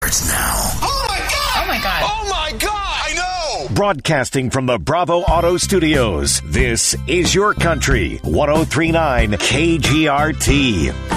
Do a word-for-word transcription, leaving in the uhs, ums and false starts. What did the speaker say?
starts now. Oh, my God! Oh, my God. Oh, my God! I know! Broadcasting from the Bravo Auto Studios, this is Your Country, one oh three point nine K G R T.